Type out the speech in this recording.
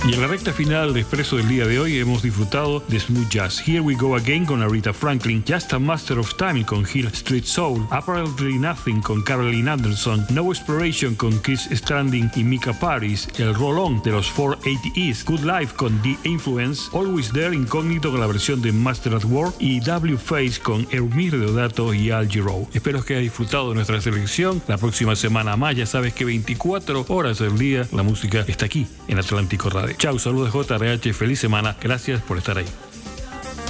Y en la recta final de Expreso del día de hoy hemos disfrutado de Smooth Jazz, Here We Go Again con Aretha Franklin, Just a Master of Time con Hill Street Soul, Apparently Nothing con Caroline Anderson, No Exploration con Chris Stranding y Mika Paris, el Roll On de los 480 East, Good Life con The Influence, Always There Incógnito con la versión de Master at War y W Face con Eumir Deodato y Al Giro. Espero que hayas disfrutado de nuestra selección. La próxima semana más, ya sabes que 24 horas del día la música está aquí en Atlántico Radio. Chau, saludos JRH, feliz semana, gracias por estar ahí.